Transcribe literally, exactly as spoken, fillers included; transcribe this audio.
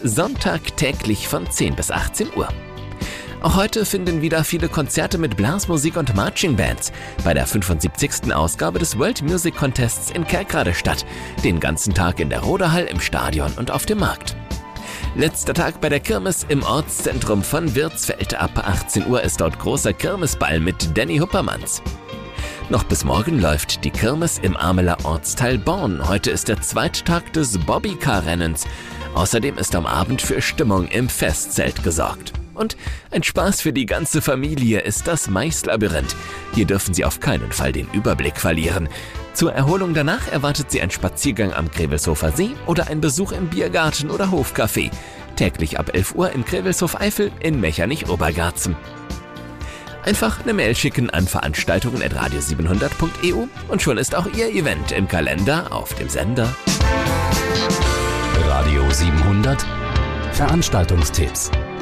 Sonntag täglich von zehn bis achtzehn Uhr. Auch heute finden wieder viele Konzerte mit Blasmusik und Marching Bands bei der fünfundsiebzigsten Ausgabe des World Music Contests in Kerkrade statt, den ganzen Tag in der Rodehall, im Stadion und auf dem Markt. Letzter Tag bei der Kirmes im Ortszentrum von Wirtsfeld. Ab achtzehn Uhr ist dort großer Kirmesball mit Danny Huppermanns. Noch bis morgen läuft die Kirmes im Ameler Ortsteil Born. Heute ist der zweite Tag des Bobbycar-Rennens. Außerdem ist am Abend für Stimmung im Festzelt gesorgt. Und ein Spaß für die ganze Familie ist das Maislabyrinth. Hier dürfen Sie auf keinen Fall den Überblick verlieren. Zur Erholung danach erwartet Sie ein Spaziergang am Grevelshofer See oder ein Besuch im Biergarten oder Hofcafé. Täglich ab elf Uhr in Grevelshof-Eifel in Mechernich-Obergarzen. Einfach eine Mail schicken an veranstaltungen at radio siebenhundert punkt e u und schon ist auch Ihr Event im Kalender auf dem Sender. Radio siebenhundert Veranstaltungstipps.